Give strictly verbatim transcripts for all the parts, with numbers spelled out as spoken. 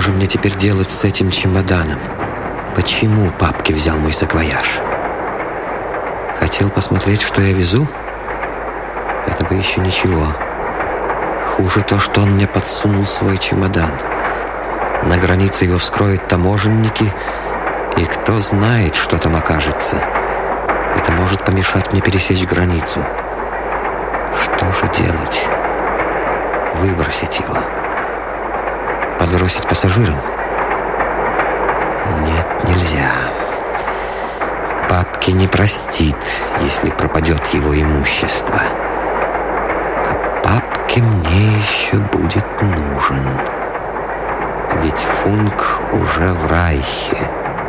же мне теперь делать с этим чемоданом? Почему папки взял мой саквояж? Хотел посмотреть, что я везу? Это бы еще ничего. Хуже то, что он мне подсунул свой чемодан. На границе его вскроют таможенники, и кто знает, что там окажется. Это может помешать мне пересечь границу. Что же делать? Выбросить его? Подбросить пассажирам? Нет, нельзя. Папки не простит, если пропадет его имущество. А папке мне еще будет нужен. Ведь Функ уже в Райхе.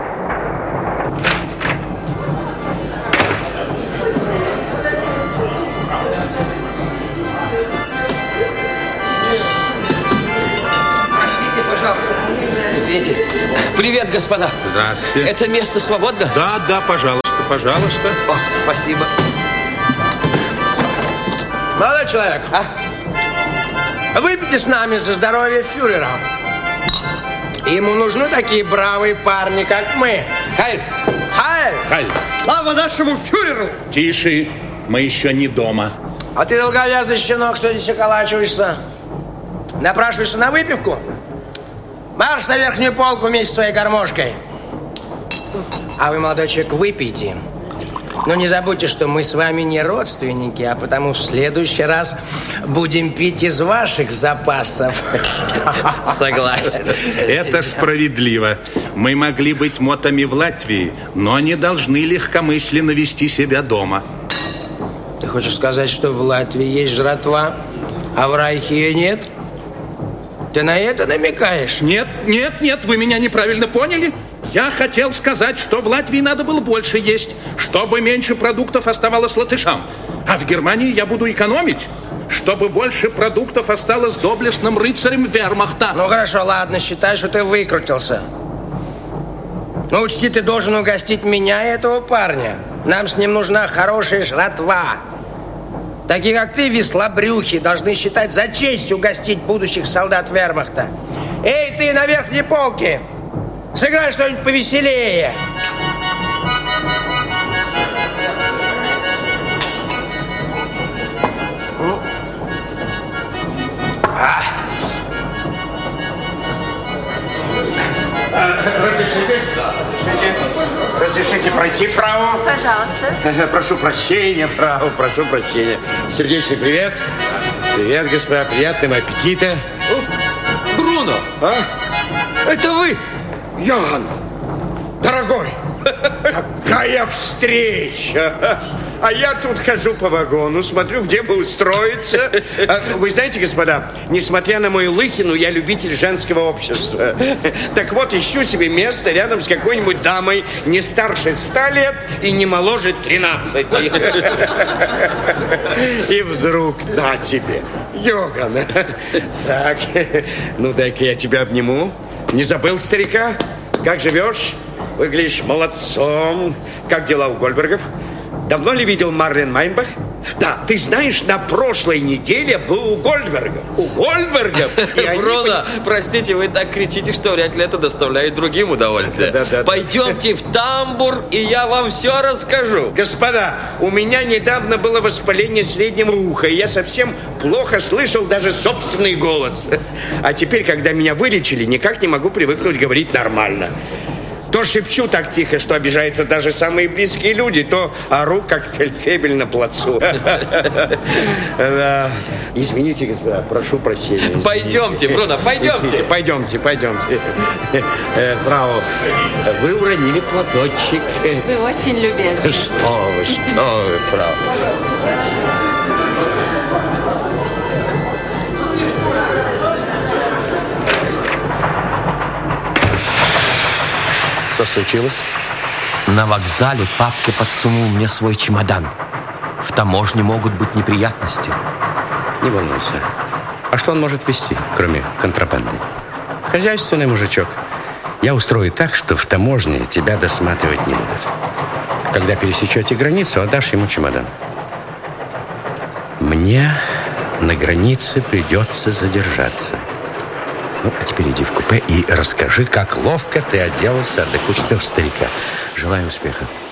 Извините. Привет, господа. Здравствуйте. Это место свободно? Да, да, пожалуйста, пожалуйста. О, спасибо. Молодой человек, а? Выпейте с нами за здоровье фюрера. Ему нужны такие бравые парни, как мы. Хайль! Хайль! Хайль! Слава нашему фюреру! Тише, мы еще не дома. А ты, долговязый щенок, что здесь околачиваешься? Напрашиваешься на выпивку? Марш на верхнюю полку вместе с своей гармошкой. А вы, молодой человек, выпейте. Но не забудьте, что мы с вами не родственники, а потому в следующий раз будем пить из ваших запасов. Согласен. Это справедливо. Мы могли быть мотами в Латвии, но не должны легкомысленно вести себя дома. Ты хочешь сказать, что в Латвии есть жратва, а в Райхе ее нет? Ты на это намекаешь? Нет, нет, нет, вы меня неправильно поняли. Я хотел сказать, что в Латвии надо было больше есть, чтобы меньше продуктов оставалось латышам. А в Германии я буду экономить, чтобы больше продуктов осталось доблестным рыцарем вермахта. Ну хорошо, ладно, считай, что ты выкрутился. Но учти, ты должен угостить меня и этого парня. Нам с ним нужна хорошая жратва. Такие, как ты, веслобрюхи, должны считать за честь угостить будущих солдат вермахта. Эй, ты на верхней полке! Сыграй что-нибудь повеселее. А. Разрешите? Разрешите? Разрешите пройти, фрау? Пожалуйста. Прошу прощения, фрау, прошу прощения. Сердечный привет. Привет, господа, приятного аппетита. О, Бруно! А? Это вы, Йоганн, дорогой. Какая встреча! А я тут хожу по вагону, смотрю, где бы устроиться. Вы знаете, господа, несмотря на мою лысину, я любитель женского общества. Так вот, ищу себе место рядом с какой-нибудь дамой не старше ста лет и не моложе тринадцати. И вдруг, на тебе, Йоганн. Так, ну дай-ка я тебя обниму. Не забыл старика? Как живешь? Выглядишь молодцом. Как дела у Гольдбергов? Давно ли видел Марлен Майнбах? Да, ты знаешь, на прошлой неделе был у Гольдбергов. У Гольдбергов. Бруно, простите, вы так кричите, что вряд ли это доставляет другим удовольствие. Да, да, да. Пойдемте в тамбур, и я вам все расскажу. Господа, у меня недавно было воспаление среднего уха, и я совсем плохо слышал даже собственный голос. А теперь, когда меня вылечили, никак не могу привыкнуть говорить нормально. То шепчу так тихо, что обижаются даже самые близкие люди, то ору, как фельдфебель на плацу. Извините, господа, прошу прощения. Пойдемте, Бруно, пойдемте. Пойдемте, пойдемте. Фрау, вы уронили платочек. Вы очень любезны. Что вы, что вы, фрау. Что случилось? На вокзале папке подсунул мне свой чемодан. В таможне могут быть неприятности. Не волнуйся. А что он может везти, кроме контрабанды? Хозяйственный мужичок. Я устрою так, что в таможне тебя досматривать не будут. Когда пересечете границу, отдашь ему чемодан. Мне на границе придется задержаться. Ну, а теперь иди в купе и расскажи, как ловко ты отделался от докучного старика. Желаю успеха.